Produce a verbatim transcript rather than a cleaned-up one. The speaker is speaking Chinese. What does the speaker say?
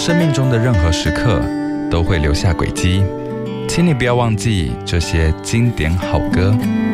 生命中的任何时刻都会留下轨迹，请你不要忘记这些经典好歌。